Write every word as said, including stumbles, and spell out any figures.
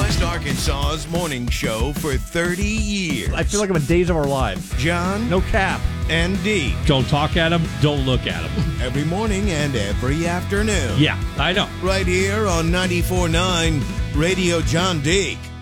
West Arkansas's morning show for thirty years. I feel like I'm in Days of Our Lives. John, No cap. and Dee. Don't talk at him. Don't look at him. Every morning and every afternoon. Yeah, I know. Right here on ninety-four point nine Radio John Deek.